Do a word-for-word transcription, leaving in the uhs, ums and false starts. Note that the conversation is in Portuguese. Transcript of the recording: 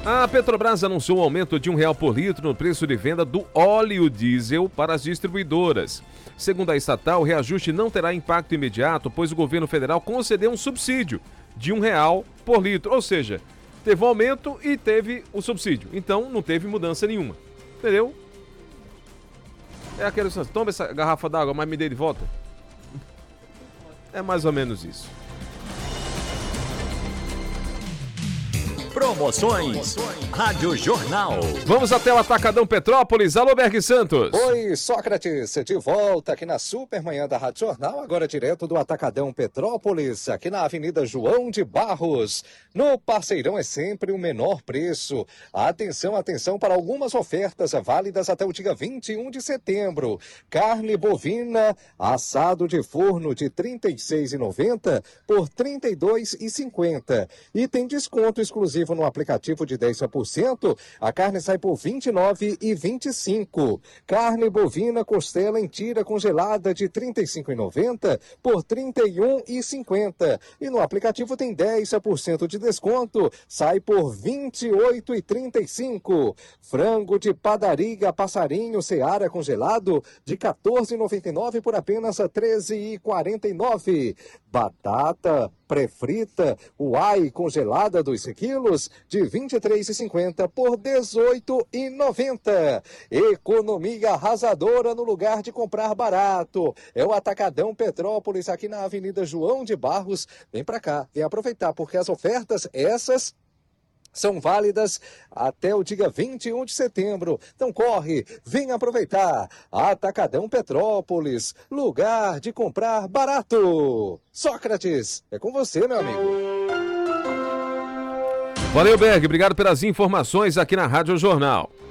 A Petrobras anunciou um aumento de um real por litro no preço de venda do óleo diesel para as distribuidoras. Segundo a estatal, o reajuste não terá impacto imediato, pois o governo federal concedeu um subsídio de um real por litro. Ou seja, teve um aumento e teve o subsídio. Então, não teve mudança nenhuma. Entendeu? É aquele, toma essa garrafa d'água, mas me dê de volta. É mais ou menos isso. Promoções Rádio Jornal. Vamos até o Atacadão Petrópolis. Alô, Berg Santos. Oi, Sócrates, de volta aqui na Supermanhã da Rádio Jornal, agora direto do Atacadão Petrópolis, aqui na Avenida João de Barros. No Parceirão é sempre o menor preço. Atenção, atenção para algumas ofertas válidas até o dia vinte e um de setembro. Carne bovina, assado de forno de trinta e seis reais e noventa centavos por trinta e dois reais e cinquenta centavos. E tem desconto exclusivo no aplicativo de dez por cento, a carne sai por vinte e nove reais e vinte e cinco centavos. Carne bovina costela em tira congelada de trinta e cinco reais e noventa centavos por trinta e um reais e cinquenta centavos. E no aplicativo tem dez por cento de desconto, sai por vinte e oito reais e trinta e cinco centavos. Frango de padaria passarinho Seara congelado de quatorze reais e noventa e nove centavos por apenas treze reais e quarenta e nove centavos. Batata pré-frita, uai congelada dois quilos de vinte e três reais e cinquenta centavos por dezoito reais e noventa centavos. Economia arrasadora no lugar de comprar barato. É o Atacadão Petrópolis aqui na Avenida João de Barros. Vem pra cá, vem aproveitar, porque as ofertas, essas são válidas até o dia vinte e um de setembro. Então corre, vem aproveitar. Atacadão Petrópolis, lugar de comprar barato. Sócrates, é com você, meu amigo. Valeu, Berg. Obrigado pelas informações aqui na Rádio Jornal.